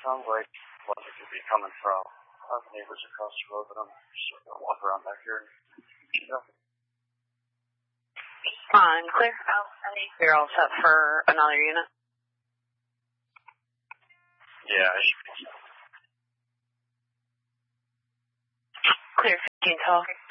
sounds like what it could be coming from our neighbors across the road, but I'm just going to walk around back here and Fine, clear. You're all set for another unit? Yeah, I should be. Clear 15 talk.